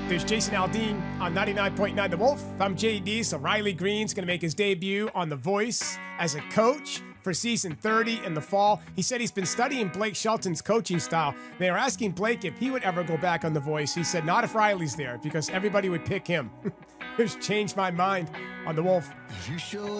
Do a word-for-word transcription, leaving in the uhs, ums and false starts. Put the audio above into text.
There's Jason Aldean on ninety-nine point nine The Wolf. I'm J D, so Riley Green's going to make his debut on The Voice as a coach for season thirty in the fall. He said he's been studying Blake Shelton's coaching style. They are asking Blake if he would ever go back on The Voice. He said not if Riley's there, because everybody would pick him. Here's Changed My Mind on The Wolf. If you show